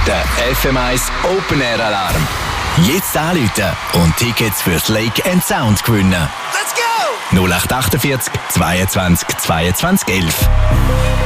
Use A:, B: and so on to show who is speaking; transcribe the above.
A: Der FM1 Open Air Alarm. Jetzt anrufen und Tickets fürs Lake & Sound gewinnen.
B: Let's go!
A: 0848 22 22 11.